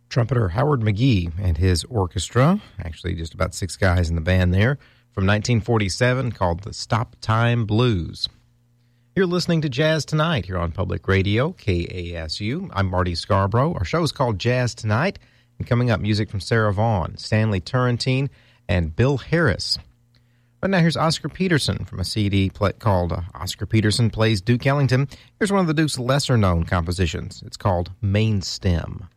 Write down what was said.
Trumpeter Howard McGhee and his orchestra, actually just about 6 guys in the band there, from 1947, called the Stop Time Blues. You're listening to Jazz Tonight here on Public Radio, KASU. I'm Marty Scarborough. Our show is called Jazz Tonight, and coming up, music from Sarah Vaughan, Stanley Turrentine, and Bill Harris. But now here's Oscar Peterson from a CD called Oscar Peterson Plays Duke Ellington. Here's one of the Duke's lesser-known compositions. It's called Main Stem.